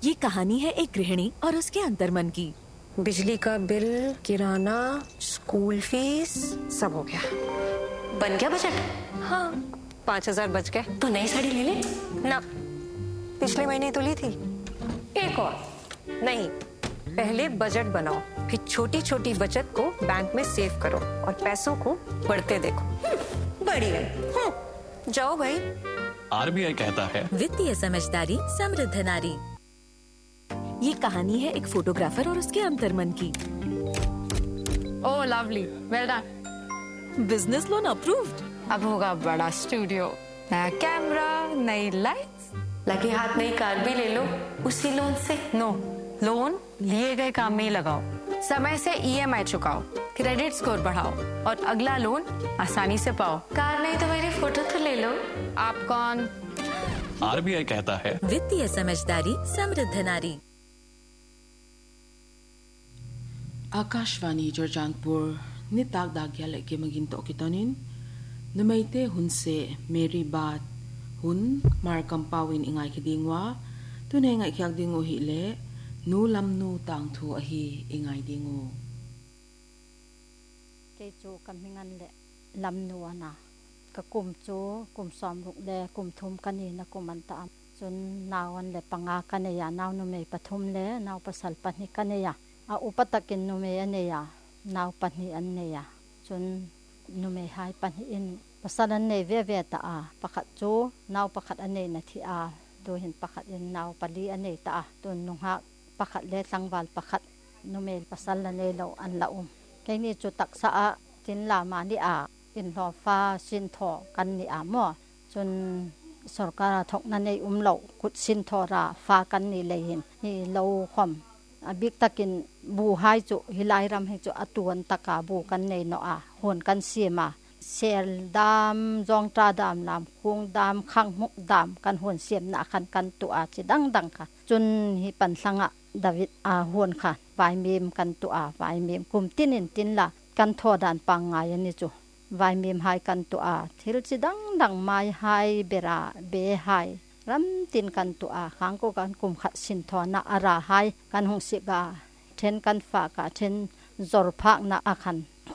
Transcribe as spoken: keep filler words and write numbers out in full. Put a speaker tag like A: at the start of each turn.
A: ये कहानी है एक गृहिणी और उसके अंतर्मन की।
B: बिजली का बिल, किराना, स्कूल फीस सब हो गया।
C: बन गया बजट?
B: हाँ, पाँच हजार बच गए।
C: तो नई साड़ी ले ले
B: ना, पिछले महीने तो ली थी। एक और नहीं, पहले बजट बनाओ, फिर छोटी छोटी बचत को बैंक में सेव करो और पैसों को बढ़ते देखो।
C: बड़ी गई।
B: जाओ भाई।
D: आरबीआई कहता है
A: वित्तीय समझदारी समृद्ध नारी। ये कहानी है एक फोटोग्राफर और उसके अंतर्मन की।
E: ओह lovely, well done.
A: Business loan approved.
E: अब होगा बड़ा स्टूडियो, नया कैमरा, नई लाइट्स।
C: लगे हाथ नई कार भी ले लो उसी लोन से।
E: नो, लोन लिए गए काम में ही लगाओ, समय से ईएमआई चुकाओ, क्रेडिट स्कोर बढ़ाओ और अगला लोन आसानी से पाओ।
C: कार नहीं तो मेरी फोटो तो ले लो।
E: आप कौन?
D: आरबीआई कहता है
A: वित्तीय समझदारी समृद्ध नारी।
F: आकाशवाणी जोरजांगपुर निताक दाग्या लेके मगिन तो कितनिन नमैते हुनसे मेरी बात हुन मार कंपाविन इंगाई की दिंगवा तुने इंगाई क्याक दिंगो हिले नु लमनु तांगथु अही इंगाई दिंगो
G: के जो कमिंगन ले लमनु आना का कुम जो कुम सॉम रुक ले कुम थुम कनी ना कुमंता जुन नावन ले पंगा कने या नाव नु में पथुम ले नाव पसल पनी कने या आ उपतकिन नुमे अनेया नाव पनी अनेया चुन नुमे हाय पनी इन पसलन ने वे वे ता आ पखत जो नाव पखत अने न थी आ दो हिन पखत इन नाव पली अने ता तुन नुहा पखत ले संगवाल पखत नुमे पसलन ने लो अन ला उम कैनी जो तक सा तिन ला मानी आ इन लो फा सिन थोกันนี่आ मो चुन सरकार थक नने उम लो कुत सिन थो रा फाกันนี่เลยหินนี่โลคอมबिक तकिन बू हाई जो हिलाई रम है जो अतुवन तका बू कन ने नो आ होन कन सीमा सेल दाम जोंग ता दाम नाम कुंग दाम खंग मुक दाम कन होन सेम ना खन कन तु आ चिदंग दंग का जुन hi pan sanga david a होन खा वाई मेम कन तु आ वाई मेम कुम तिनिन तिन ला कन थो दान पंगा यनि जो वाई मेम हाई कन तु आ थिल चिदंग दंग माई हाई बेरा बे हाई रम तिन kan tu a khang ko kan kum khat sin thona ara hai kan hong si ga then kan fa ka then zor phak na akhan